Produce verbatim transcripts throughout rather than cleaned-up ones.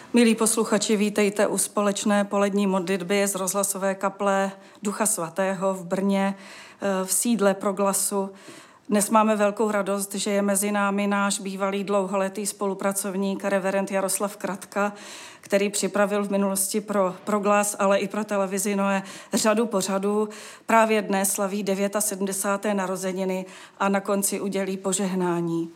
Milí posluchači, vítejte u společné polední modlitby z rozhlasové kaple Ducha Svatého v Brně v sídle Proglasu. Dnes máme velkou radost, že je mezi námi náš bývalý dlouholetý spolupracovník reverend Jaroslav Kratka, který připravil v minulosti pro Proglas, ale i pro televizi Noe řadu pořadů. Právě dnes slaví sedmdesáté deváté narozeniny a na konci udělí požehnání.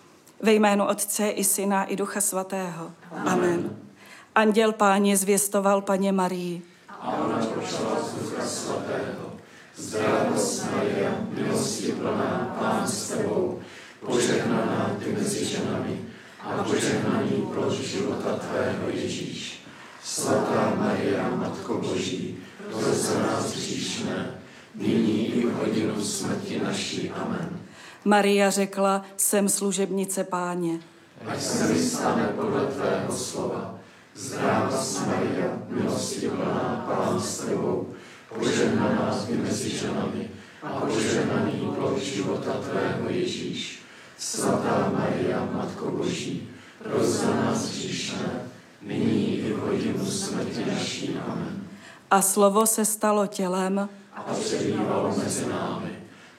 Ve jménu Otce i Syna i Ducha Svatého. Amen. Amen. Anděl Páně zvěstoval Paně Marii. A ona počala z Ducha Svatého. Zdravos Maria, milosti plná, Pán s tebou, požehnaná ty mezi ženami a požehnaný plod života tvého Ježíš. Svatá Maria, Matko Boží, prosi za nás hříšné, nyní i v hodinu smrti naší. Amen. Maria řekla, jsem služebnice Páně. Ať se mi stane podle tvého slova. Zdravos Maria, milosti plná, Pán s tebou, požehnaná ty mezi ženami a požehnaný plod života tvého Ježíš. Svatá Maria, Matko Boží, pros za nás hříšné, nyní i v hodinu smrti naší. Amen. A slovo se stalo tělem a přebývalo mezi námi.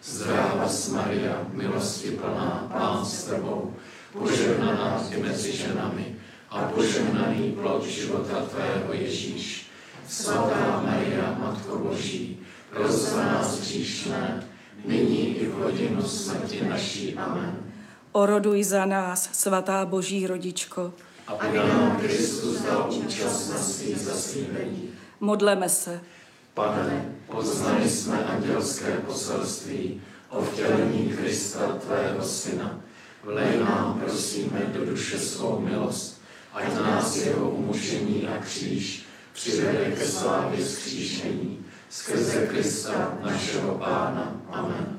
Zdravos Maria, milosti plná, Pán s tebou, požehnaná ty mezi ženami a požehnaný plod života tvého Ježíš. Svatá Maria, Matko Boží, pros za nás hříšné, nyní i v hodinu smrti naší. Amen. Oroduj za nás, svatá Boží rodičko. Aby nám Kristus dal účast na svých zaslíbení. Modleme se. Pane, poznali jsme andělské poselství o vtělení Krista, tvého Syna. Vlej nám, prosíme, do duše svou milost, ať nás jeho umučení a kříž přivede ke slávě vzkříšení skrze Krista, našeho Pána. Amen.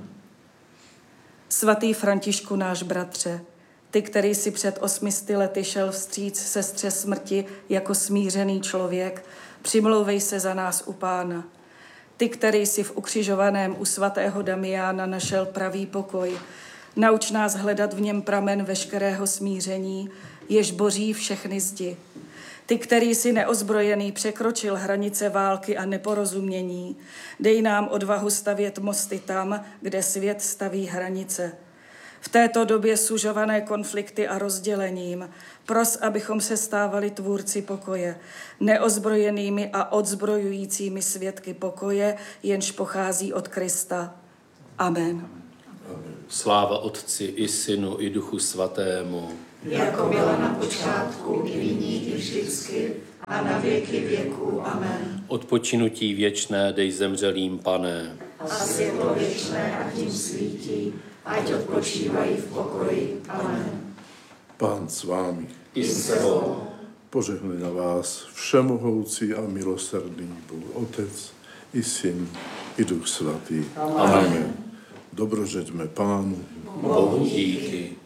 Svatý Františku, náš bratře, ty, který si před osmisty lety šel vstříc sestře smrti jako smířený člověk, přimlouvej se za nás u Pána. Ty, který si v ukřižovaném u svatého Damiána našel pravý pokoj, nauč nás hledat v něm pramen veškerého smíření, jež boří všechny zdi. Ty, který si neozbrojený překročil hranice války a neporozumění, dej nám odvahu stavět mosty tam, kde svět staví hranice. V této době sužované konflikty a rozdělením, pros, abychom se stávali tvůrci pokoje, neozbrojenými a odzbrojujícími svědky pokoje, jenž pochází od Krista. Amen. Sláva Otci i Synu i Duchu Svatému. Jako byla na počátku, i nyní, i vždycky, a na věky věků. Amen. Odpočinutí věčné dej zemřelým, Pane. A světlo věčné a tím svítí, ať odpočívají v pokoji. Amen. Pán s vámi. I s tebou. Požehnaj na vás všemohoucí a milosrdný Bůh, Otec i Syn i Duch Svatý. Amen. Amen. Dobrožeďme Pánu. Bohu díky.